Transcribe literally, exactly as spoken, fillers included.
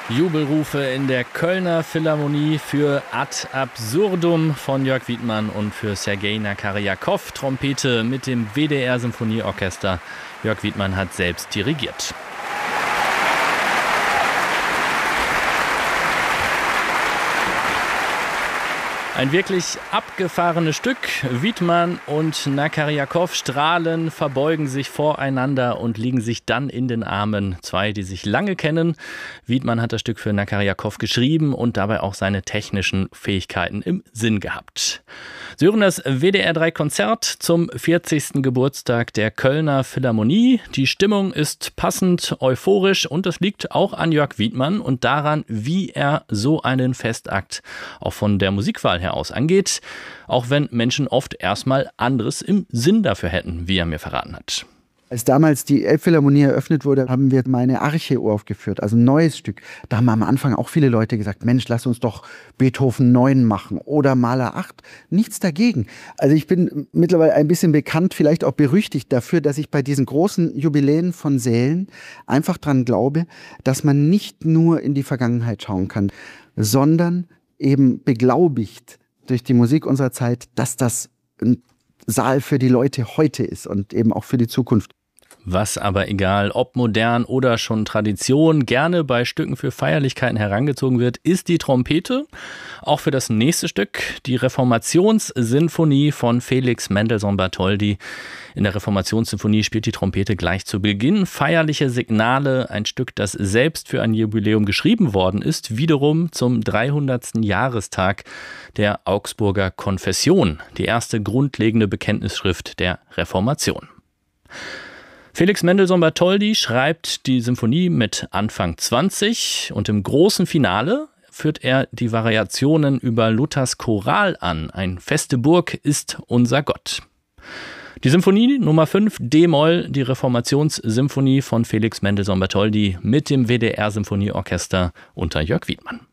Jubelrufe in der Kölner Philharmonie für Ad Absurdum von Jörg Wiedmann und für Sergei Nakarjakow, Trompete mit dem W D R-Symphonieorchester. Jörg Wiedmann hat selbst dirigiert. Ein wirklich abgefahrenes Stück. Wiedmann und Nakarjakow strahlen, verbeugen sich voreinander und liegen sich dann in den Armen. Zwei, die sich lange kennen. Wiedmann hat das Stück für Nakarjakow geschrieben und dabei auch seine technischen Fähigkeiten im Sinn gehabt. Sie hören das W D R drei Konzert zum vierzigsten Geburtstag der Kölner Philharmonie. Die Stimmung ist passend euphorisch und das liegt auch an Jörg Wiedmann und daran, wie er so einen Festakt auch von der Musikwahl her aus angeht, auch wenn Menschen oft erstmal anderes im Sinn dafür hätten, wie er mir verraten hat. Als damals die Elbphilharmonie eröffnet wurde, haben wir meine Arche aufgeführt, also ein neues Stück. Da haben am Anfang auch viele Leute gesagt, Mensch, lass uns doch Beethoven neun machen oder Mahler acht. Nichts dagegen. Also ich bin mittlerweile ein bisschen bekannt, vielleicht auch berüchtigt dafür, dass ich bei diesen großen Jubiläen von Sälen einfach dran glaube, dass man nicht nur in die Vergangenheit schauen kann, sondern eben beglaubigt durch die Musik unserer Zeit, dass das ein Saal für die Leute heute ist und eben auch für die Zukunft. Was aber egal, ob modern oder schon Tradition, gerne bei Stücken für Feierlichkeiten herangezogen wird, ist die Trompete. Auch für das nächste Stück, die Reformationssinfonie von Felix Mendelssohn Bartholdy. In der Reformationssinfonie spielt die Trompete gleich zu Beginn feierliche Signale, ein Stück, das selbst für ein Jubiläum geschrieben worden ist, wiederum zum dreihundertsten Jahrestag der Augsburger Konfession, die erste grundlegende Bekenntnisschrift der Reformation. Felix Mendelssohn Bartholdy schreibt die Symphonie mit Anfang zwanzig und im großen Finale führt er die Variationen über Luthers Choral an. Ein feste Burg ist unser Gott. Die Symphonie Nummer fünf D-Moll, die Reformationssymphonie von Felix Mendelssohn Bartholdy mit dem W D R-Symphonieorchester unter Jörg Wiedmann.